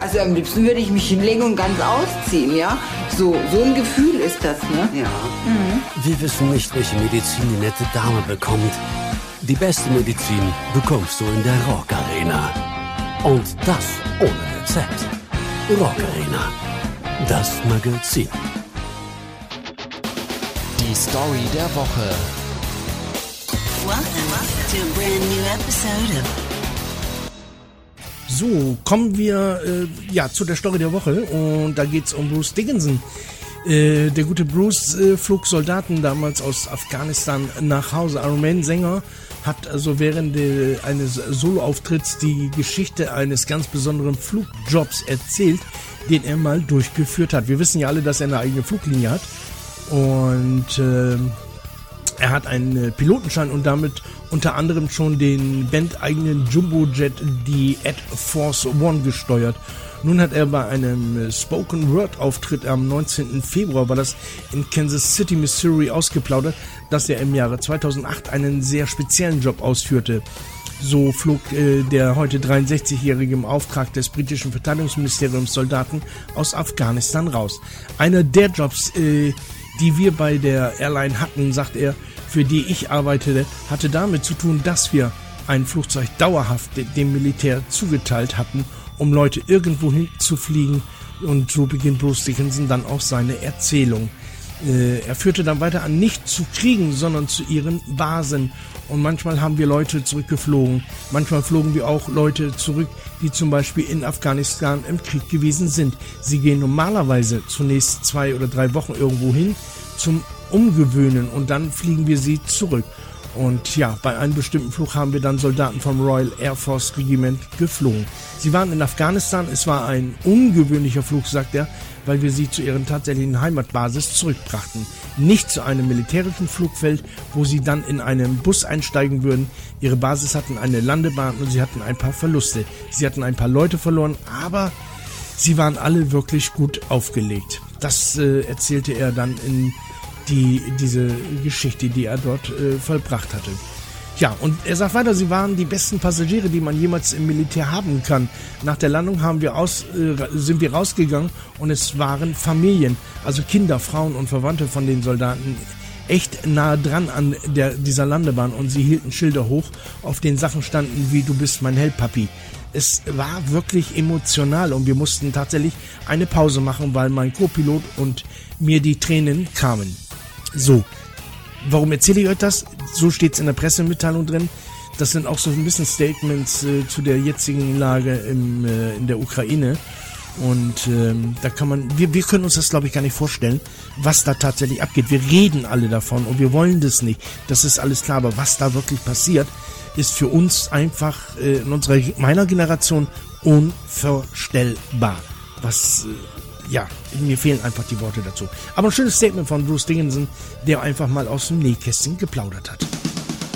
Also am liebsten würde ich mich hinlegen und ganz ausziehen, ja? So ein Gefühl ist das, ne? Ja. Wir wissen nicht, welche Medizin die nette Dame bekommt. Die beste Medizin bekommst du in der Rock Arena. Und das ohne Rezept. Rock Arena. Das Magazin. Die Story der Woche. Welcome to a brand new episode of. So, kommen wir zu der Story der Woche und da geht's um Bruce Dickinson. Der gute Bruce flog Soldaten damals aus Afghanistan nach Hause. Iron Man Sänger hat also während eines Soloauftritts die Geschichte eines ganz besonderen Flugjobs erzählt, den er mal durchgeführt hat. Wir wissen ja alle, dass er eine eigene Fluglinie hat und er hat einen Pilotenschein und damit unter anderem schon den bandeigenen Jumbojet, die Air Force One, gesteuert. Nun hat er bei einem Spoken-Word-Auftritt am 19. Februar, war das in Kansas City, Missouri, ausgeplaudert, dass er im Jahre 2008 einen sehr speziellen Job ausführte. So flog der heute 63-Jährige im Auftrag des britischen Verteidigungsministeriums Soldaten aus Afghanistan raus. Einer der Jobs, die wir bei der Airline hatten, sagt er, für die ich arbeitete, hatte damit zu tun, dass wir ein Flugzeug dauerhaft dem Militär zugeteilt hatten, um Leute irgendwo hinzufliegen. Und so beginnt Bruce Dickinson dann auch seine Erzählung. Er führte dann weiter an, nicht zu Kriegen, sondern zu ihren Basen. Und manchmal haben wir Leute zurückgeflogen. Manchmal flogen wir auch Leute zurück, die zum Beispiel in Afghanistan im Krieg gewesen sind. Sie gehen normalerweise zunächst 2 oder 3 Wochen irgendwo hin zum Umgewöhnen und dann fliegen wir sie zurück. Und ja, bei einem bestimmten Flug haben wir dann Soldaten vom Royal Air Force Regiment geflogen. Sie waren in Afghanistan, es war ein ungewöhnlicher Flug, sagt er, weil wir sie zu ihren tatsächlichen Heimatbasis zurückbrachten. Nicht zu einem militärischen Flugfeld, wo sie dann in einen Bus einsteigen würden. Ihre Basis hatten eine Landebahn und sie hatten ein paar Verluste. Sie hatten ein paar Leute verloren, aber sie waren alle wirklich gut aufgelegt. Das erzählte er dann in diese Geschichte, die er dort vollbracht hatte. Ja, und er sagt weiter, sie waren die besten Passagiere, die man jemals im Militär haben kann. Nach der Landung sind wir rausgegangen und es waren Familien, also Kinder, Frauen und Verwandte von den Soldaten, echt nahe dran an dieser Landebahn und sie hielten Schilder hoch, auf denen Sachen standen wie "Du bist mein Held, Papi". Es war wirklich emotional und wir mussten tatsächlich eine Pause machen, weil mein Co-Pilot und mir die Tränen kamen. So, warum erzähle ich euch das? So steht es in der Pressemitteilung drin. Das sind auch so ein bisschen Statements zu der jetzigen Lage in der Ukraine. Und da kann man, wir können uns das, glaube ich, gar nicht vorstellen, was da tatsächlich abgeht. Wir reden alle davon und wir wollen das nicht. Das ist alles klar, aber was da wirklich passiert, ist für uns einfach in meiner Generation unvorstellbar. Mir fehlen einfach die Worte dazu. Aber ein schönes Statement von Bruce Dickinson, der einfach mal aus dem Nähkästchen geplaudert hat.